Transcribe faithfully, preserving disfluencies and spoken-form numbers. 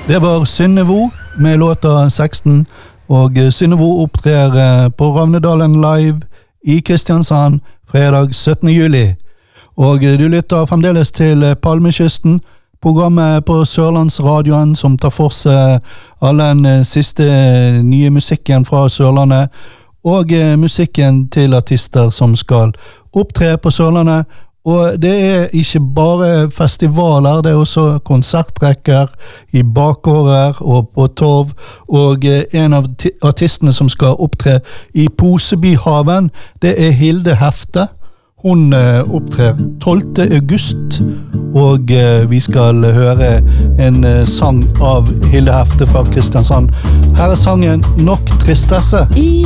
Det var Synnevo med låta seksten, og Synnevo opptrer på Ravnedalen Live i Kristiansand fredag syttende juli. Og du lytter fremdeles til Palmekysten, programmet på Sørlandsradioen som tar for seg all den siste nye musikken fra Sørlandet, og musikken til artister som skal opptre på Sørlandet. Og det er ikke bare festivaler, det er også konsertrekker i bakgårder og på torv, og en av artistene som skal opptre i Posebyhaven, det er Hilde Hefte. Hun opptrer tolvte august, og vi skal høre en sang av Hilde Hefte fra Kristiansand. Her er sangen Nok Tristesse.